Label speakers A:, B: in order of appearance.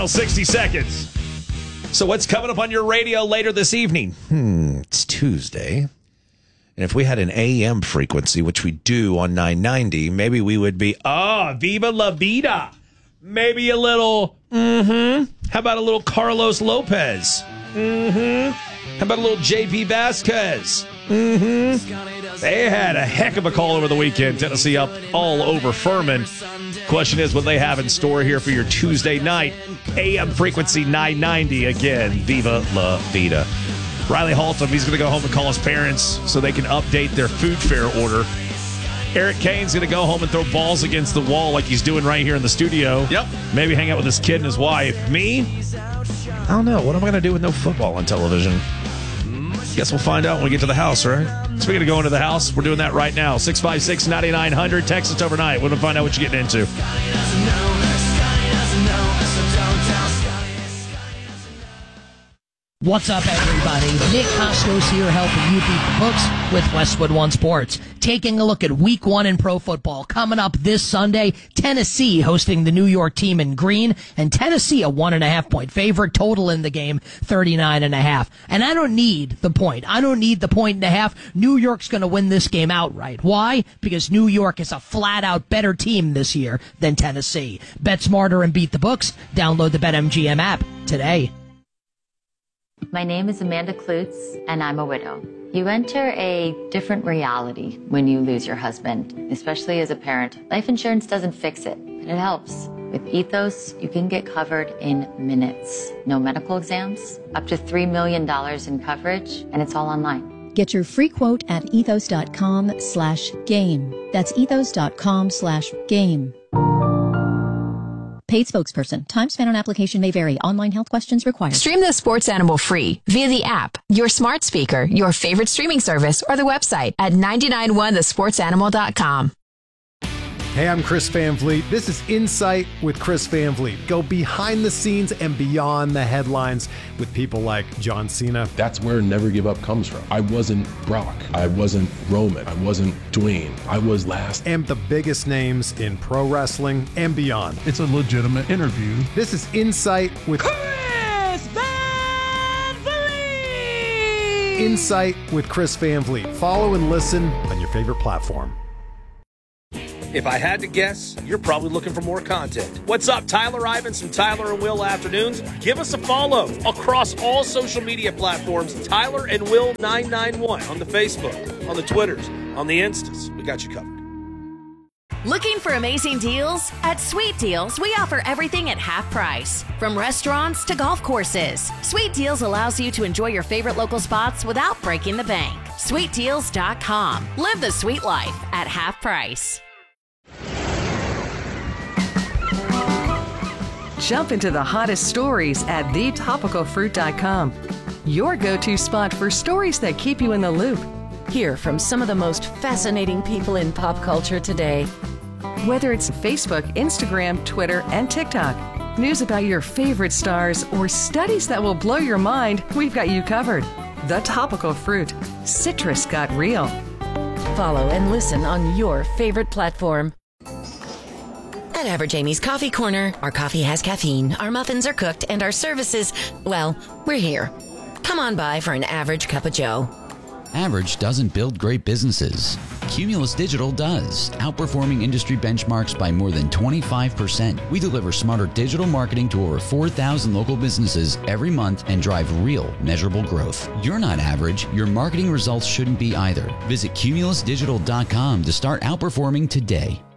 A: 60 seconds. So what's coming up on your radio later this evening? It's Tuesday. And if we had an AM frequency, which we do on 990, maybe we would be, Viva La Vida. Maybe a little, How about a little Carlos Lopez? How about a little JP Vasquez? They had a heck of a call over the weekend. Tennessee up all over Furman. Question is, what they have in store here for your Tuesday night? AM frequency 990. Again, Viva La Vida. Riley Haltom, he's going to go home and call his parents so they can update their food fare order. Eric Kane's going to go home and throw balls against the wall like he's doing right here in the studio. Yep. Maybe hang out with his kid and his wife. Me? I don't know. What am I going to do with no football on television? Guess we'll find out when we get to the house, right? Speaking of going to the house, we're doing that right now. 656-9900. Text us overnight. We're going to find out what you're getting into.
B: What's up, everybody? Nick Costos here, helping you beat the books with Westwood One Sports. Taking a look at Week 1 in pro football. Coming up this Sunday, Tennessee hosting the New York team in green, and Tennessee a 1.5-point favorite. Total in the game, 39.5. And I don't need the point. I don't need the 1.5. New York's going to win this game outright. Why? Because New York is a flat-out better team this year than Tennessee. Bet smarter and beat the books. Download the BetMGM app today.
C: My name is Amanda Klutz, and I'm a widow. You enter a different reality when you lose your husband, especially as a parent. Life insurance doesn't fix it, but it helps. With Ethos, you can get covered in minutes. No medical exams, up to $3 million in coverage, and it's all online.
D: Get your free quote at ethos.com/game. That's ethos.com/game. Paid spokesperson. Time spent on application may vary. Online health questions required.
E: Stream the Sports Animal free via the app, your smart speaker, your favorite streaming service, or the website at 991thesportsanimal.com.
F: Hey, I'm Chris Van Vliet. This is Insight with Chris Van Vliet. Go behind the scenes and beyond the headlines with people like John Cena.
G: That's where Never Give Up comes from. I wasn't Brock. I wasn't Roman. I wasn't Dwayne. I was last.
F: And the biggest names in pro wrestling and beyond.
H: It's a legitimate interview.
F: This is Insight with
B: Chris Van Vliet!
F: Insight with Chris Van Vliet. Follow and listen on your favorite platform.
I: If I had to guess, you're probably looking for more content. What's up, Tyler Ivins from Tyler and Will Afternoons? Give us a follow across all social media platforms. Tyler and Will 991 on the Facebook, on the Twitters, on the Instas. We got you covered.
J: Looking for amazing deals? At Sweet Deals, we offer everything at half price. From restaurants to golf courses, Sweet Deals allows you to enjoy your favorite local spots without breaking the bank. SweetDeals.com. Live the sweet life at half price.
K: Jump into the hottest stories at thetopicalfruit.com. Your go-to spot for stories that keep you in the loop.
L: Hear from some of the most fascinating people in pop culture today.
K: Whether it's Facebook, Instagram, Twitter, and TikTok, news about your favorite stars, or studies that will blow your mind, we've got you covered. The Topical Fruit. Citrus got real.
L: Follow and listen on your favorite platform.
M: At Average Amy's Coffee Corner, our coffee has caffeine, our muffins are cooked, and our services, well, we're here. Come on by for an average cup of joe.
N: Average doesn't build great businesses. Cumulus Digital does, outperforming industry benchmarks by more than 25%. We deliver smarter digital marketing to over 4,000 local businesses every month and drive real, measurable growth. You're not average. Your marketing results shouldn't be either. Visit cumulusdigital.com to start outperforming today.